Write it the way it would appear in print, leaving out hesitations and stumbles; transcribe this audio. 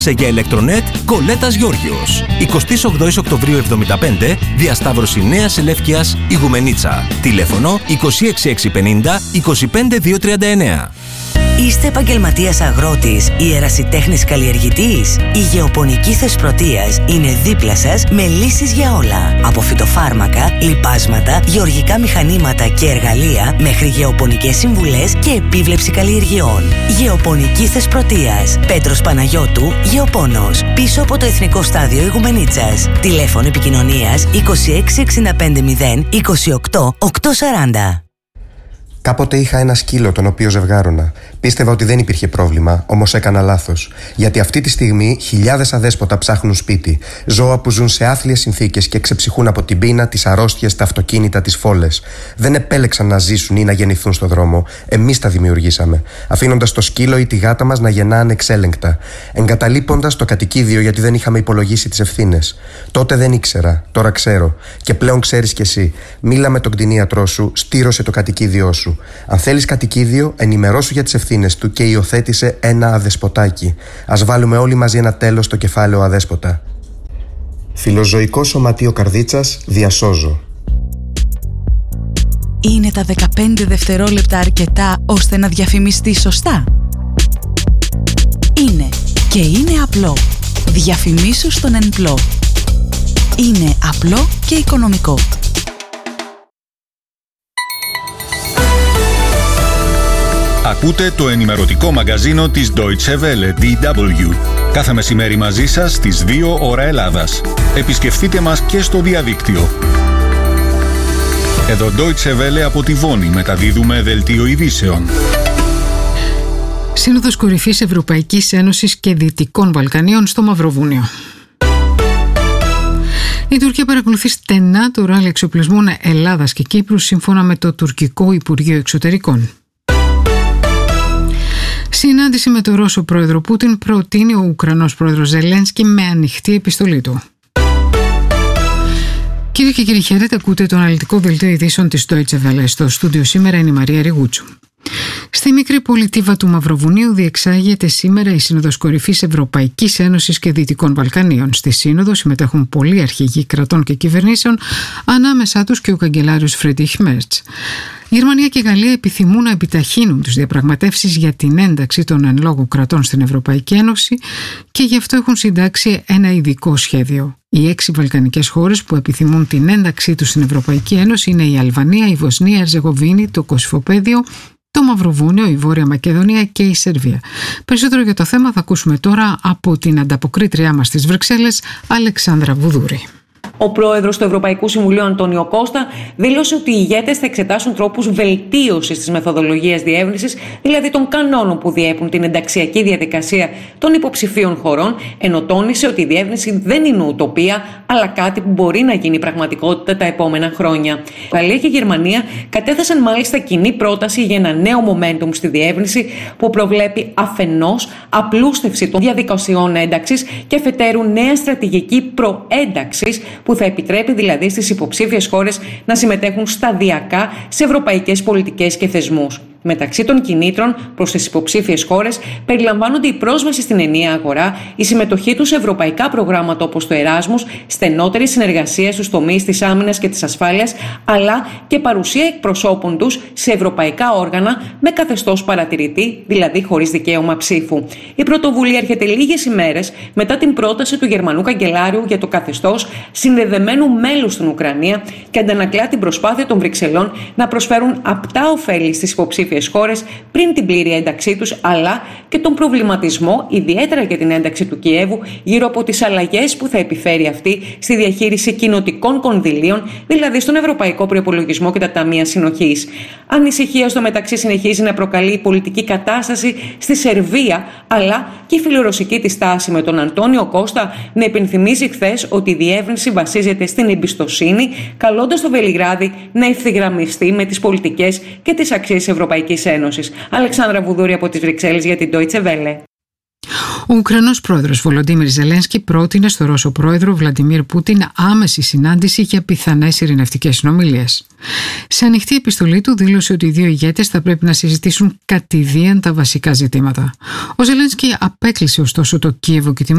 για ηλεκτρονέτ Κολέτας Γιώργιος. 28 Οκτωβρίου 75, διασταύρωση Νέας Ελεύκειας, Ιγουμενίτσα. Τηλέφωνο 26650 25239. Είστε επαγγελματίας αγρότης ή ερασιτέχνης καλλιεργητής? Η Γεωπονική Θεσπρωτείας είναι δίπλα σας με λύσεις για όλα. Από φυτοφάρμακα, λιπάσματα, γεωργικά μηχανήματα και εργαλεία μέχρι γεωπονικές συμβουλές και επίβλεψη καλλιεργειών. Γεωπονική Θεσπρωτείας. Πέτρος Παναγιώτου, Γεωπόνος. Πίσω από το Εθνικό Στάδιο Ιγουμενίτσας. Τηλέφωνο επικοινωνίας 26650 28 840. Κάποτε είχα ένα σκύλο τον οποίο ζευγάρωνα. Πίστευα ότι δεν υπήρχε πρόβλημα, όμως έκανα λάθος. Γιατί αυτή τη στιγμή χιλιάδες αδέσποτα ψάχνουν σπίτι. Ζώα που ζουν σε άθλιες συνθήκες και ξεψυχούν από την πείνα, τις αρρώστιες, τα αυτοκίνητα, τις φόλες. Δεν επέλεξαν να ζήσουν ή να γεννηθούν στο δρόμο. Εμείς τα δημιουργήσαμε. Αφήνοντας το σκύλο ή τη γάτα μας να γεννά ανεξέλεγκτα. Εγκαταλείποντας το κατοικίδιο γιατί δεν είχαμε υπολογίσει τις ευθύνες. Τότε δεν ήξερα, τώρα ξέρω. Και πλέον ξέρεις κι εσύ. Μίλα με τον κτηνίατρό σου, στήρωσε το κατοικίδιό σου. Αν θέλεις κατοικίδιο, ενημερώσου για τις ευθύνες του και υιοθέτησε ένα αδεσποτάκι. Ας βάλουμε όλοι μαζί ένα τέλος στο κεφάλαιο αδέσποτα. Φιλοζωικό Σωματείο Καρδίτσας, διασώζω. Είναι τα 15 δευτερόλεπτα αρκετά ώστε να διαφημιστεί σωστά? Είναι και είναι απλό. Διαφημίσου στον ΕΝΠΛΟ. Είναι απλό και οικονομικό. Ακούτε το ενημερωτικό μαγκαζίνο της Deutsche Welle, DW. Κάθε μεσημέρι μαζί σας στις 2 ώρα Ελλάδας. Επισκεφτείτε μας και στο διαδίκτυο. Εδώ Deutsche Welle από τη Βόνη μεταδίδουμε δελτίο ειδήσεων. Σύνοδος Κορυφής Ευρωπαϊκής Ένωσης και Δυτικών Βαλκανίων στο Μαυροβούνιο. Η Τουρκία παρακολουθεί στενά το ράλι εξοπλισμών Ελλάδας και Κύπρου σύμφωνα με το τουρκικό Υπουργείο Εξωτερικών. Συνάντηση με τον Ρώσο πρόεδρο Πούτιν προτείνει ο Ουκρανός πρόεδρος Ζελένσκι με ανοιχτή επιστολή του. Κύριε και κύριοι, χαίρετε, ακούτε το αναλυτικό δελτίο ειδήσεων της Deutsche Welle. Στο στούντιο σήμερα είναι η Μαρία Ριγούτσου. Στη μικρή πολιτίβα του Μαυροβουνίου διεξάγεται σήμερα η Σύνοδος Κορυφής Ευρωπαϊκής Ένωσης και Δυτικών Βαλκανίων. Στη Σύνοδο συμμετέχουν πολλοί αρχηγοί κρατών και κυβερνήσεων, ανάμεσά τους και ο καγκελάριος Φρίντριχ Μέρτς. Η Γερμανία και η Γαλλία επιθυμούν να επιταχύνουν τις διαπραγματεύσεις για την ένταξη των εν λόγω κρατών στην Ευρωπαϊκή Ένωση και γι' αυτό έχουν συντάξει ένα ειδικό σχέδιο. Οι 6 βαλκανικές χώρες που επιθυμούν την ένταξή τους στην Ευρωπαϊκή Ένωση είναι η Αλβανία, η Βοσνία, η Ερζεγοβίνη, το Κωσυφοπαίδιο, το Μαυροβούνιο, η Βόρεια Μακεδονία και η Σερβία. Περισσότερο για το θέμα θα ακούσουμε τώρα από την ανταποκρίτριά μας στις Βρυξέλλες, Αλεξάνδρα Βουδούρη. Ο πρόεδρος του Ευρωπαϊκού Συμβουλίου, Αντώνιο Κώστα, δήλωσε ότι οι ηγέτες θα εξετάσουν τρόπους βελτίωσης της μεθοδολογίας διεύρυνσης, δηλαδή των κανόνων που διέπουν την ενταξιακή διαδικασία των υποψηφίων χωρών, ενώ τόνισε ότι η διεύρυνση δεν είναι ουτοπία, αλλά κάτι που μπορεί να γίνει πραγματικότητα τα επόμενα χρόνια. Γαλλία και Γερμανία κατέθεσαν μάλιστα κοινή πρόταση για ένα νέο momentum στη διεύρυνση που προβλέπει αφενός απλούστευση των διαδικασιών ένταξης και αφετέρου νέα στρατηγική προένταξης που θα επιτρέπει δηλαδή στις υποψήφιες χώρες να συμμετέχουν σταδιακά σε ευρωπαϊκές πολιτικές και θεσμούς. Μεταξύ των κινήτρων προς τις υποψήφιες χώρες περιλαμβάνονται η πρόσβαση στην ενιαία αγορά, η συμμετοχή τους σε ευρωπαϊκά προγράμματα όπως το Εράσμους, στενότερη συνεργασία στους τομείς της άμυνας και της ασφάλειας, αλλά και παρουσία εκπροσώπων τους σε ευρωπαϊκά όργανα με καθεστώς παρατηρητή, δηλαδή χωρίς δικαίωμα ψήφου. Η πρωτοβουλία έρχεται λίγες ημέρες μετά την πρόταση του Γερμανού καγκελάριου για το καθεστώς συνδεδεμένου μέλους στην Ουκρανία και αντανακλά την προσπάθεια των Βρυξελών να προσφέρουν απτά ωφέλη στις υποψήφιες χώρες πριν την πλήρη ένταξή τους, αλλά και τον προβληματισμό, ιδιαίτερα για την ένταξη του Κιέβου, γύρω από τις αλλαγές που θα επιφέρει αυτή στη διαχείριση κοινοτικών κονδυλίων, δηλαδή στον ευρωπαϊκό προϋπολογισμό και τα ταμεία συνοχής. Ανησυχία στο μεταξύ συνεχίζει να προκαλεί η πολιτική κατάσταση στη Σερβία, αλλά και η φιλορωσική της στάση, με τον Αντώνιο Κώστα να υπενθυμίζει χθες ότι η διεύρυνση βασίζεται στην εμπιστοσύνη, καλώντας το Βελιγράδι να ευθυγραμμιστεί με τις πολιτικές και τις αξίες Ευρωπαϊκής Ένωσης. Αλεξάνδρα Βουδούρη από τις Βρυξέλλες για την Deutsche Welle. Ο Ουκρανός πρόεδρος Βολοντίμιρ Ζελένσκι πρότεινε στο Ρώσο πρόεδρο Βλαντιμίρ Πούτιν άμεση συνάντηση για πιθανές ειρηνευτικές συνομιλίες. Σε ανοιχτή επιστολή του δήλωσε ότι οι δύο ηγέτες θα πρέπει να συζητήσουν κατηδίαν τα βασικά ζητήματα. Ο Ζελένσκι απέκλεισε ωστόσο το Κίεβο και τη